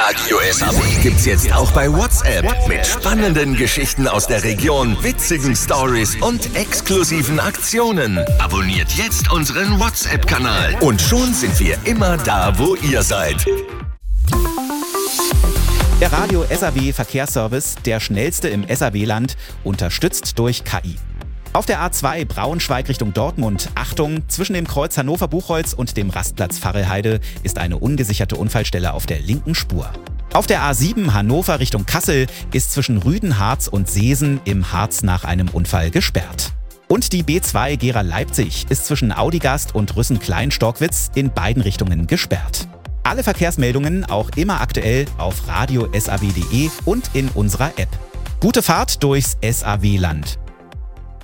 Radio SAW gibt's jetzt auch bei WhatsApp. Mit spannenden Geschichten aus der Region, witzigen Stories und exklusiven Aktionen. Abonniert jetzt unseren WhatsApp-Kanal. Und schon sind wir immer da, wo ihr seid. Der Radio SAW Verkehrsservice, der schnellste im SAW-Land, unterstützt durch KI. Auf der A2 Braunschweig Richtung Dortmund, Achtung, zwischen dem Kreuz Hannover-Buchholz und dem Rastplatz Pfarrelheide ist eine ungesicherte Unfallstelle auf der linken Spur. Auf der A7 Hannover Richtung Kassel ist zwischen Rüdenharz und Seesen im Harz nach einem Unfall gesperrt. Und die B2 Gera-Leipzig ist zwischen Audigast und Rüssen-Klein-Storkwitz in beiden Richtungen gesperrt. Alle Verkehrsmeldungen auch immer aktuell auf radiosaw.de und in unserer App. Gute Fahrt durchs SAW-Land.